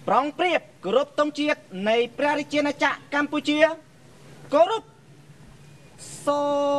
ប្រងព្រៀបគោរពទង់ជាតិនៃព្រះរាជាណាចក្រកម្ពុជាគោរពសូ